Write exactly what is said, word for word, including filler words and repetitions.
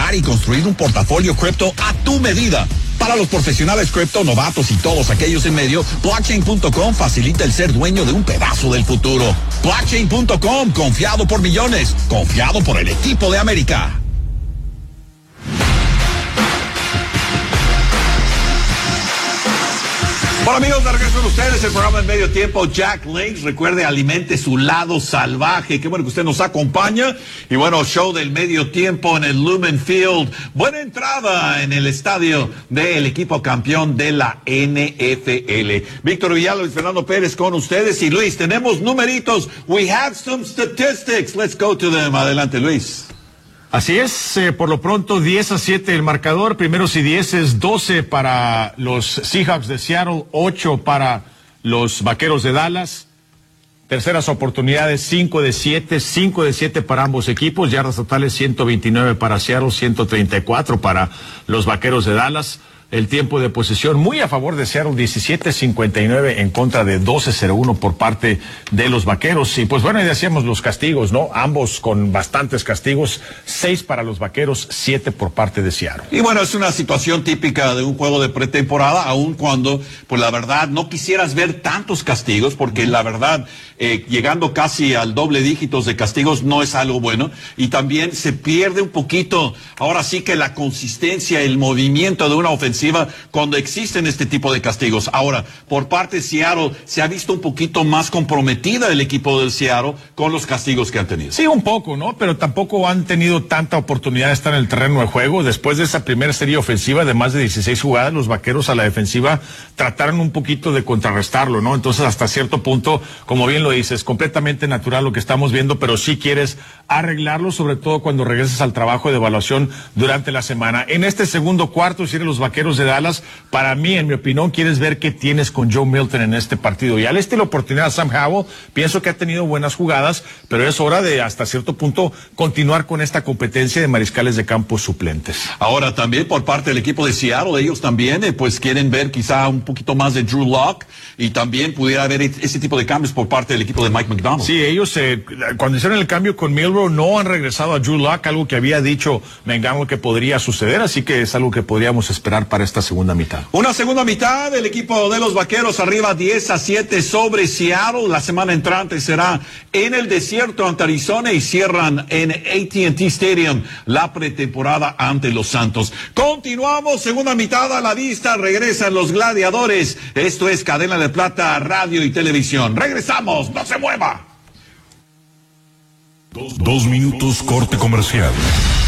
crear y construir un portafolio cripto a tu medida. Para los profesionales cripto, novatos y todos aquellos en medio, blockchain punto com facilita el ser dueño de un pedazo del futuro. blockchain punto com, confiado por millones, confiado por el equipo de América. Bueno, amigos, de regreso con ustedes, el programa en medio tiempo, Jack Links. Recuerde, alimente su lado salvaje. Qué bueno que usted nos acompaña. Y bueno, show del medio tiempo en el Lumen Field. Buena entrada en el estadio del equipo campeón de la N F L. Víctor Villalobos y Fernando Pérez con ustedes. Y Luis, tenemos numeritos. We have some statistics. Let's go to them. Adelante, Luis. Así es, eh, por lo pronto diez a siete el marcador, primeros y diez es doce para los Seahawks de Seattle, ocho para los Vaqueros de Dallas, terceras oportunidades cinco de siete, cinco de siete para ambos equipos, yardas totales ciento veintinueve para Seattle, ciento treinta y cuatro para los Vaqueros de Dallas. El tiempo de posesión muy a favor de Seattle, diecisiete cincuenta y nueve en contra de doce cero uno por parte de los Vaqueros. Y pues bueno, ya decíamos los castigos, ¿no? Ambos con bastantes castigos, seis para los Vaqueros, siete por parte de Seattle. Y bueno, es una situación típica de un juego de pretemporada, aun cuando, pues la verdad, no quisieras ver tantos castigos, porque la verdad, eh, llegando casi al doble dígitos de castigos no es algo bueno. Y también se pierde un poquito, ahora sí que la consistencia, el movimiento de una ofensiva cuando existen este tipo de castigos. Ahora, por parte de Seattle, se ha visto un poquito más comprometida el equipo del Seattle con los castigos que han tenido. Sí, un poco, ¿no? Pero tampoco han tenido tanta oportunidad de estar en el terreno de juego. Después de esa primera serie ofensiva de más de dieciséis jugadas, los Vaqueros a la defensiva trataron un poquito de contrarrestarlo, ¿no? Entonces, hasta cierto punto, como bien lo dices, completamente natural lo que estamos viendo, pero sí quieres arreglarlo, sobre todo cuando regreses al trabajo de evaluación durante la semana. En este segundo cuarto, si eres los Vaqueros de Dallas, para mí, en mi opinión, quieres ver qué tienes con Joe Milton en este partido. Y al este la oportunidad a Sam Howell, pienso que ha tenido buenas jugadas, pero es hora de, hasta cierto punto, continuar con esta competencia de mariscales de campo suplentes. Ahora, también por parte del equipo de Seattle, ellos también, eh, pues quieren ver quizá un poquito más de Drew Lock, y también pudiera haber ese tipo de cambios por parte del equipo de Mike McDonald. Sí, ellos, eh, cuando hicieron el cambio con Milroe, no han regresado a Drew Lock, algo que había dicho Mengano que podría suceder, así que es algo que podríamos esperar para esta segunda mitad. Una segunda mitad del equipo de los Vaqueros arriba diez a siete sobre Seattle. La semana entrante será en el desierto ante Arizona y cierran en A T and T Stadium la pretemporada ante los Santos. Continuamos, segunda mitad a la vista, regresan los Gladiadores. Esto es Cadena de Plata, Radio y Televisión. Regresamos, no se mueva. Dos, dos minutos corte comercial.